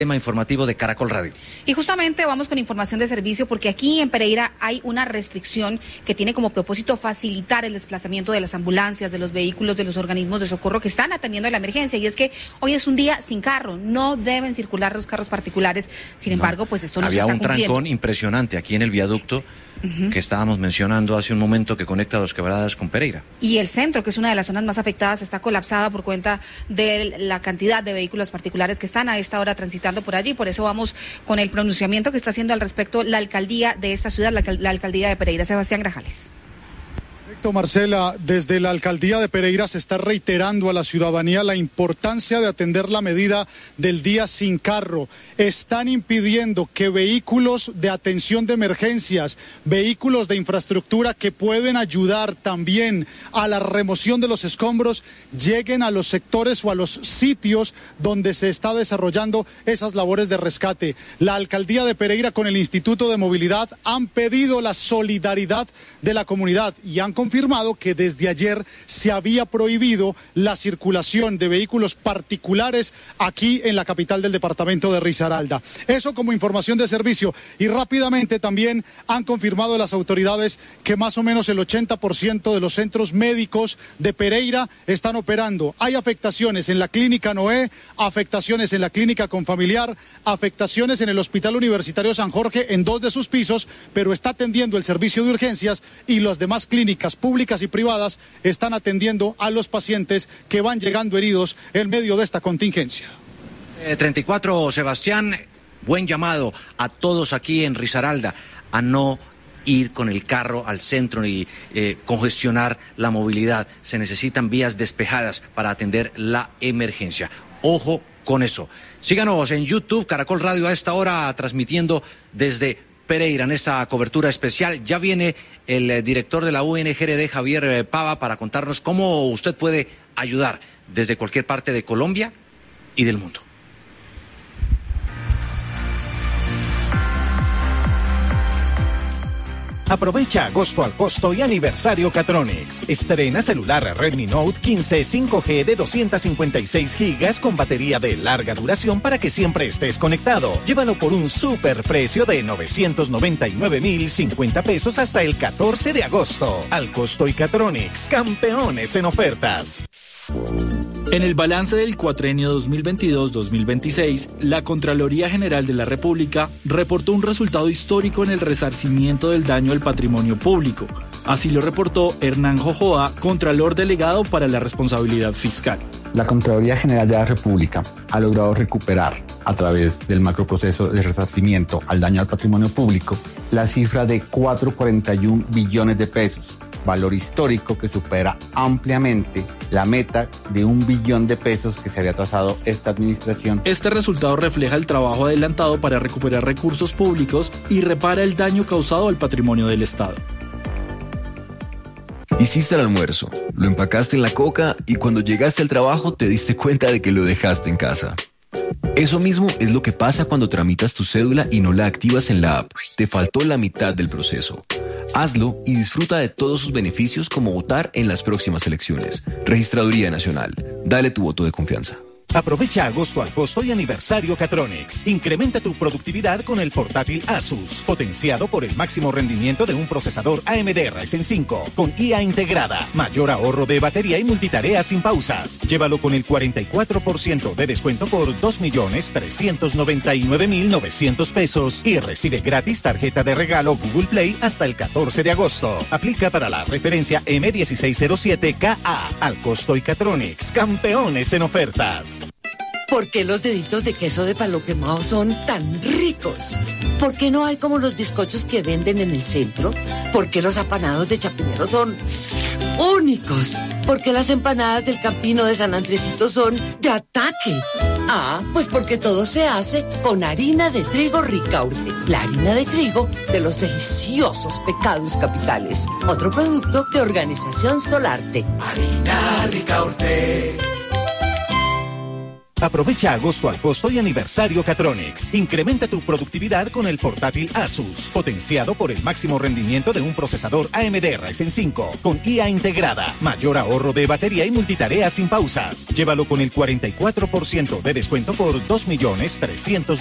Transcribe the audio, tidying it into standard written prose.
Tema informativo de Caracol Radio. Y justamente vamos con información de servicio porque aquí en Pereira hay una restricción que tiene como propósito facilitar el desplazamiento de las ambulancias, de los vehículos, de los organismos de socorro que están atendiendo la emergencia, y es que hoy es un día sin carro, no deben circular los carros particulares. Sin embargo, pues esto no se está cumpliendo. Había un trancón impresionante aquí en el viaducto que estábamos mencionando hace un momento, que conecta Dos Quebradas con Pereira. Y el centro, que es una de las zonas más afectadas, está colapsada por cuenta de la cantidad de vehículos particulares que están a esta hora transitando por allí. Por eso vamos con el pronunciamiento que está haciendo al respecto la alcaldía de esta ciudad, la alcaldía de Pereira. Sebastián Grajales. Marcela, desde la alcaldía de Pereira se está reiterando a la ciudadanía la importancia de atender la medida del día sin carro. Están impidiendo que vehículos de atención de emergencias, vehículos de infraestructura que pueden ayudar también a la remoción de los escombros, lleguen a los sectores o a los sitios donde se está desarrollando esas labores de rescate. La alcaldía de Pereira con el Instituto de Movilidad han pedido la solidaridad de la comunidad y han confirmado que desde ayer se había prohibido la circulación de vehículos particulares aquí en la capital del departamento de Risaralda. Eso como información de servicio. Y rápidamente también han confirmado las autoridades que más o menos el 80% de los centros médicos de Pereira están operando. Hay afectaciones en la clínica Noé, afectaciones en la clínica Confamiliar, afectaciones en el Hospital Universitario San Jorge en 2 de sus pisos, pero está atendiendo el servicio de urgencias, y las demás clínicas públicas y privadas están atendiendo a los pacientes que van llegando heridos en medio de esta contingencia. 34, Sebastián, buen llamado a todos aquí en Risaralda a no ir con el carro al centro y congestionar la movilidad. Se necesitan vías despejadas para atender la emergencia. Ojo con eso. Síganos en YouTube, Caracol Radio a esta hora, transmitiendo desde Pereira en esta cobertura especial. Ya viene el director de la UNGRD, Javier Pava, para contarnos cómo usted puede ayudar desde cualquier parte de Colombia y del mundo. Aprovecha agosto al costo y aniversario Catronics. Estrena celular Redmi Note 15 5G de 256 GB con batería de larga duración para que siempre estés conectado. Llévalo por un super precio de 999.050 pesos hasta el 14 de agosto. Al costo y Catronics, campeones en ofertas. En el balance del cuatrienio 2022-2026, la Contraloría General de la República reportó un resultado histórico en el resarcimiento del daño al patrimonio público. Así lo reportó Hernán Jojoa, Contralor Delegado para la Responsabilidad Fiscal. La Contraloría General de la República ha logrado recuperar, a través del macroproceso de resarcimiento al daño al patrimonio público, la cifra de 4,41 billones de pesos. Valor histórico que supera ampliamente la meta de 1 billón de pesos que se había trazado esta administración. Este resultado refleja el trabajo adelantado para recuperar recursos públicos y repara el daño causado al patrimonio del Estado. Hiciste el almuerzo, lo empacaste en la coca y cuando llegaste al trabajo te diste cuenta de que lo dejaste en casa. Eso mismo es lo que pasa cuando tramitas tu cédula y no la activas en la app. Te faltó la mitad del proceso. Hazlo y disfruta de todos sus beneficios, como votar en las próximas elecciones. Registraduría Nacional. Dale tu voto de confianza. Aprovecha agosto al costo y aniversario Catronics. Incrementa tu productividad con el portátil Asus, potenciado por el máximo rendimiento de un procesador AMD Ryzen 5, con IA integrada, mayor ahorro de batería y multitarea sin pausas. Llévalo con el 44% de descuento por 2.399.900 pesos y recibe gratis tarjeta de regalo Google Play hasta el 14 de agosto. Aplica para la referencia M1607KA. Al costo y Catronics, campeones en ofertas. ¿Por qué los deditos de queso de palo quemado son tan ricos? ¿Por qué no hay como los bizcochos que venden en el centro? ¿Por qué los apanados de Chapinero son únicos? ¿Por qué las empanadas del Campino de San Andresito son de ataque? Ah, pues porque todo se hace con harina de trigo Ricaurte, la harina de trigo de los deliciosos pecados capitales. Otro producto de Organización Solarte. Harina Ricaurte. Aprovecha agosto al costo y aniversario Catronics. Incrementa tu productividad con el portátil Asus, potenciado por el máximo rendimiento de un procesador AMD Ryzen 5, con IA integrada, mayor ahorro de batería y multitarea sin pausas. Llévalo con el 44% de descuento por 2.300.000